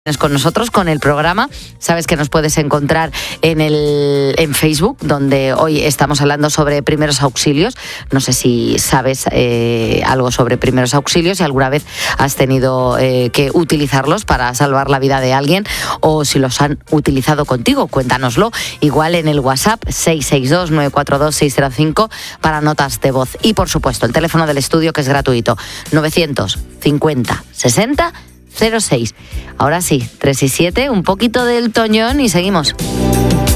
con nosotros, con el programa. Sabes que nos puedes encontrar en Facebook, donde hoy estamos hablando sobre primeros auxilios. No sé si sabes algo sobre primeros auxilios, si alguna vez has tenido que utilizarlos para salvar la vida de alguien o si los han utilizado contigo. Cuéntanoslo, igual en el WhatsApp 662-942-605 para notas de voz. Y por supuesto, el teléfono del estudio, que es gratuito, 950 60 06. Ahora sí, 3 y 7, un poquito del Toñón y seguimos.